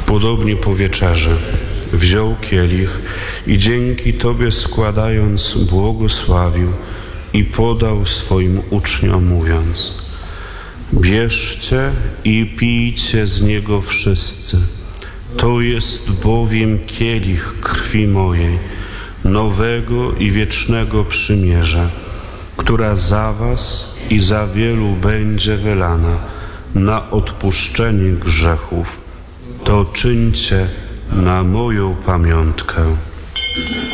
Podobnie po wieczerzy wziął kielich i dzięki Tobie składając błogosławił i podał swoim uczniom mówiąc: bierzcie i pijcie z niego wszyscy. To jest bowiem kielich krwi mojej, nowego i wiecznego przymierza, która za was i za wielu będzie wylana na odpuszczenie grzechów. To czyńcie na moją pamiątkę.